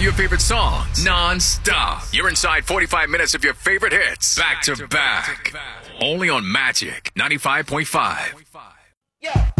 your favorite songs non-stop. You're inside 45 minutes of your favorite hits back to back. Only on Magic 95.5. Yo.